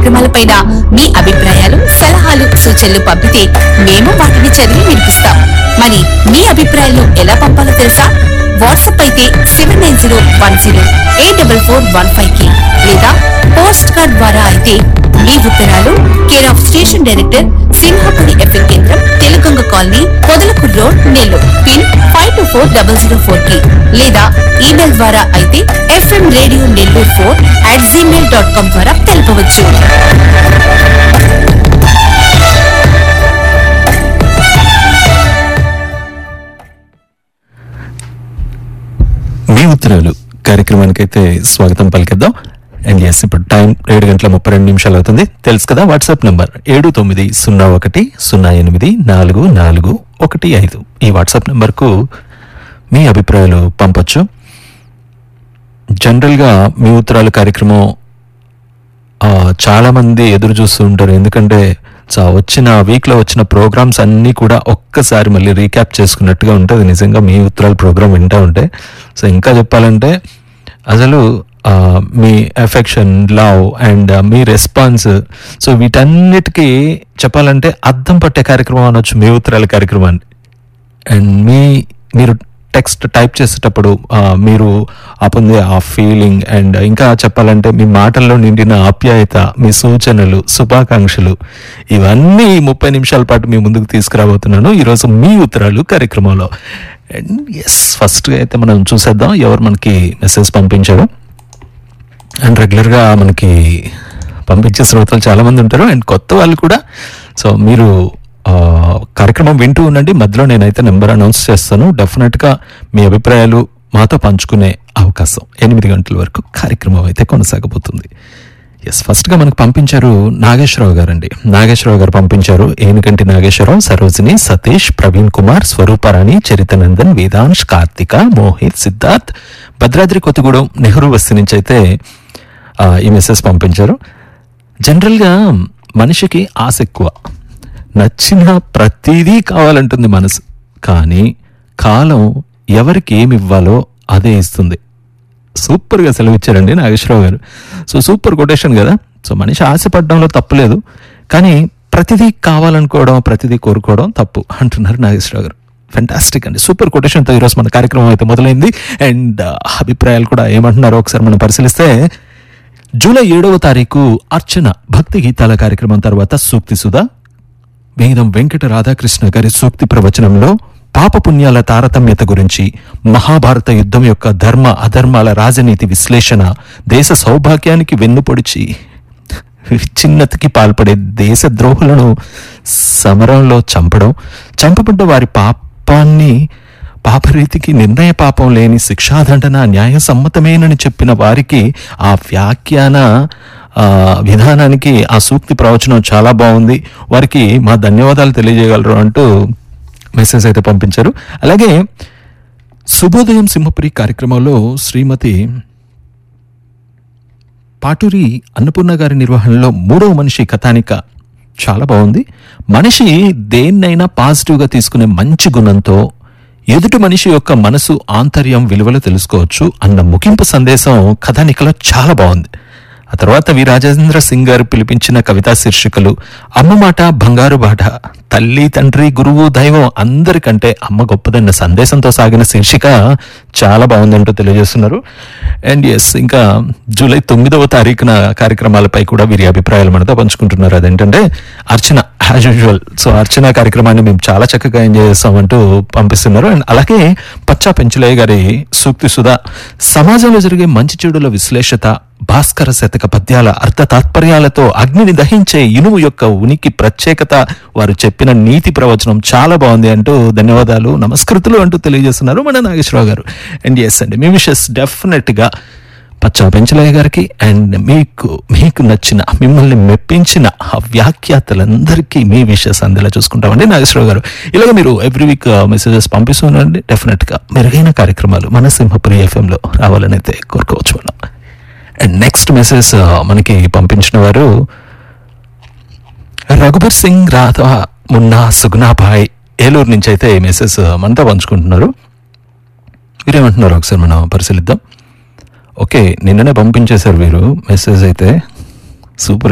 కార్యక్రమాలపైన మీ అభిప్రాయాలు, సలహాలు, సూచనలు పంపితే మేము వాటిని చదివి వినిపిస్తాం. మరి మీ అభిప్రాయాలు ఎలా పంపాలో తెలుసా? వాట్సాప్ అయితే 7910844415 కి, లేదా పోస్ట్ కార్డ్ ద్వారా అయితే మీ ఉత్తరాలు care of station director Simhapuri FM కేంద్రం, తెలుగొంగ colony, Podalakuru road, Nellore, pin 524004 కి, లేదా ఈమెయిల్ ద్వారా అయితే fmradionellore4@gmail.com ద్వారా తెలపవచ్చు. మీ ఉత్తరాలు కార్యక్రమానికైతే స్వాగతం పలికిద్దాం. అండ్ ఎస్, ఇప్పుడు టైం 7:32 అవుతుంది. తెలుసు కదా, వాట్సాప్ నంబర్ 7901084415 ఈ వాట్సాప్ నంబర్కు మీ అభిప్రాయాలు పంపొచ్చు. జనరల్గా మీ ఉత్తరాలు కార్యక్రమం చాలా మంది ఎదురు చూస్తూ ఉంటారు. ఎందుకంటే వచ్చిన వీక్లో వచ్చిన ప్రోగ్రామ్స్ అన్నీ కూడా ఒక్కసారి మళ్ళీ రీక్యాప్ చేసుకున్నట్టుగా ఉంటుంది నిజంగా మీ ఉత్తరాల ప్రోగ్రామ్ వింటూ ఉంటే. సో ఇంకా చెప్పాలంటే అసలు మీ affection, love and me response, so వీటన్నిటికీ చెప్పాలంటే అద్దం పట్టే కార్యక్రమం అనొచ్చు మీ ఉత్తరాల కార్యక్రమాన్ని. అండ్ మీరు టెక్స్ట్ టైప్ చేసేటప్పుడు మీరు పొందే ఆ ఫీలింగ్, అండ్ ఇంకా చెప్పాలంటే మీ మాటల్లో నిండిన ఆప్యాయత, మీ సూచనలు, శుభాకాంక్షలు, ఇవన్నీ 30 నిమిషాల పాటు మీ ముందుకు తీసుకురాబోతున్నాను ఈరోజు మీ ఉత్తరాలు కార్యక్రమంలో. అండ్ ఎస్, ఫస్ట్గా అయితే మనం చూసేద్దాం ఎవరు మనకి మెసేజ్ పంపించారు. అండ్ రెగ్యులర్గా మనకి పంపించే శ్రోతలు చాలామంది ఉంటారు, అండ్ కొత్త వాళ్ళు కూడా. సో మీరు కార్యక్రమం వింటూ ఉండండి. మధ్యలో నేనైతే నెంబర్ అనౌన్స్ చేస్తాను. డెఫినెట్గా మీ అభిప్రాయాలు మాతో పంచుకునే అవకాశం 8 గంటల వరకు కార్యక్రమం అయితే కొనసాగబోతుంది. ఎస్, ఫస్ట్గా మనకు పంపించారు నాగేశ్వరరావు గారు అండి. నాగేశ్వరరావు గారు పంపించారు. ఏనుగంటి నాగేశ్వరరావు, సరోజిని, సతీష్, ప్రవీణ్ కుమార్, స్వరూపరాణి, చరితనందన్, వేదాంశ్, కార్తిక, మోహిత్, సిద్ధార్థ్, భద్రాద్రి కొత్తగూడెం నెహ్రూ బస్తీ నుంచి అయితే ఈ మెసేజ్ పంపించారు. జనరల్గా మనిషికి ఆశ ఎక్కువ, నచ్చిన ప్రతిదీ కావాలంటుంది మనసు. కానీ కాలం ఎవరికి ఏమి ఇవ్వాలో అదే ఇస్తుంది. సూపర్గా సెలవిచ్చారండి నాగేశ్వరరావు గారు. సో సూపర్ కొటేషన్ కదా. సో మనిషి ఆశపడడంలో తప్పులేదు, కానీ ప్రతిదీ కావాలనుకోవడం, ప్రతిదీ కోరుకోవడం తప్పు అంటున్నారు నాగేశ్వరరావు గారు. ఫెంటాస్టిక్ అండి, సూపర్ కొటేషన్తో ఈరోజు మన కార్యక్రమం అయితే మొదలైంది. అండ్ అభిప్రాయాలు కూడా ఏమంటున్నారో ఒకసారి మనం పరిశీలిస్తే, జూలై 7వ తారీఖు అర్చన భక్తి గీతాల కార్యక్రమం తర్వాత సూక్తి సుధా, వేదం వెంకట రాధాకృష్ణ గారి సూక్తి ప్రవచనంలో పాపపుణ్యాల తారతమ్యత గురించి, మహాభారత యుద్ధం యొక్క ధర్మ అధర్మాల రాజనీతి విశ్లేషణ, దేశ సౌభాగ్యానికి వెన్నుపొడిచి విచ్ఛిన్నతకి పాల్పడే దేశ ద్రోహులను సమరంలో చంపబడ్డ వారి పాపరీతికి నిర్ణయ పాపం లేని శిక్షాదండన న్యాయసమ్మతమేనని చెప్పిన వారికి ఆ వ్యాఖ్యాన విధానానికి ఆ సూక్తి ప్రవచనం చాలా బాగుంది, వారికి మా ధన్యవాదాలు తెలియజేయగలరు అంటూ మెసేజ్ అయితే పంపించారు. అలాగే శుభోదయం సింహపురి కార్యక్రమంలో శ్రీమతి పాటూరి అన్నపూర్ణ గారి నిర్వహణలో 3వ మనిషి కథానిక చాలా బాగుంది. మనిషి దేన్నైనా పాజిటివ్గా తీసుకునే మంచి గుణంతో ఎదుటి మనిషి యొక్క మనసు ఆంతర్యం విలువలు తెలుసుకోవచ్చు అన్న ముగింపు సందేశం కథానికలో చాలా బాగుంది. ఆ తర్వాత వి రాజేంద్ర సింగ్ గారు పిలిపించిన కవితా శీర్షికలు అమ్మ మాట, బంగారు బాట, తల్లి, తండ్రి, గురువు, దైవం అందరికంటే అమ్మ గొప్పదన్న సందేశంతో సాగిన శీర్షిక చాలా బాగుందంటూ తెలియజేస్తున్నారు. అండ్ ఎస్, ఇంకా జూలై 9వ తారీఖున కార్యక్రమాలపై కూడా వీరి అభిప్రాయాలు మనతో పంచుకుంటున్నారు. అదేంటంటే అర్చన యాజ్ యూజువల్. సో అర్చన కార్యక్రమాన్ని మేము చాలా చక్కగా ఎంజాయ్ చేస్తామంటూ పంపిస్తున్నారు. అండ్ అలాగే పచ్చా పెంచులయ్య గారి సూక్తి సుధా, సమాజంలో జరిగే మంచి చెడుల విశ్లేషత, భాస్కర శతక పద్యాల అర్థ తాత్పర్యాలతో అగ్నిని దహించే ఇనుము యొక్క ఉనికి ప్రత్యేకత, వారు చెప్పిన నీతి ప్రవచనం చాలా బాగుంది అంటూ ధన్యవాదాలు, నమస్కృతులు అంటూ తెలియజేస్తున్నారు మన నాగేశ్వరరావు గారు. అండ్ ఎస్ అండి, మీ విషెస్ డెఫినెట్ గా పచ్చా పెంచలయ్య గారికి అండ్ మీకు నచ్చిన, మిమ్మల్ని మెప్పించిన ఆ వ్యాఖ్యాతలందరికీ మీ విషెస్ అందేలా చూసుకుంటామండి నాగేశ్వరరావు గారు. ఇలాగ మీరు ఎవ్రీ వీక్ మెసేజెస్ పంపిస్తున్నారండి. డెఫినెట్ గా మెరుగైన కార్యక్రమాలు మన సింహపురి ఎఫ్ఎంలో రావాలని అయితే కోరుకోవచ్చు మనం. అండ్ నెక్స్ట్ మెసేజ్ మనకి పంపించిన వారు రఘుబర్ సింగ్, రాధా, మున్నా, సుగుణాభాయ్, ఏలూరు నుంచి అయితే ఈ మెసేజ్ మనతో పంచుకుంటున్నారు. వీరేమంటున్నారు ఒకసారి మనం పరిశీలిద్దాం. ఓకే, నిన్ననే పంపించేశారు వీరు మెసేజ్ అయితే. సూపర్.